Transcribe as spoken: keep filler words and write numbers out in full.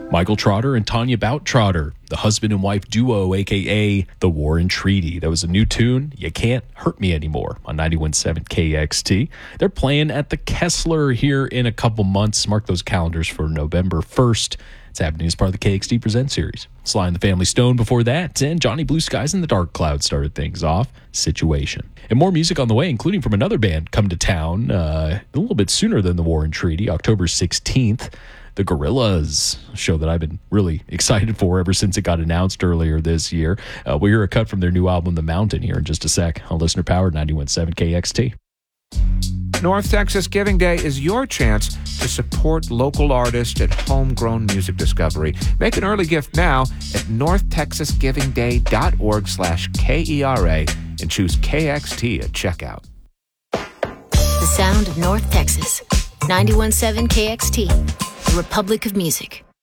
Michael Trotter and Tanya Bout-Trotter, the husband and wife duo, a k a. The War and Treaty. That was a new tune, You Can't Hurt Me Anymore, on ninety-one point seven K X T. They're playing at the Kessler here in a couple months. Mark those calendars for November first. It's happening as part of the K X T Present series. Sly and the Family Stone before that, and Johnny Blue Skies and the Dark Cloud started things off. Situation. And more music on the way, including from another band come to town uh, a little bit sooner than the War and Treaty, October sixteenth. The Gorillaz, a show that I've been really excited for ever since it got announced earlier this year. Uh, we'll hear a cut from their new album, The Mountain, here in just a sec on Listener Powered ninety-one point seven K X T. North Texas Giving Day is your chance to support local artists and homegrown music discovery. Make an early gift now at north texas giving day dot org slash K E R A and choose K X T at checkout. The sound of North Texas, ninety-one point seven K X T, the Republic of Music.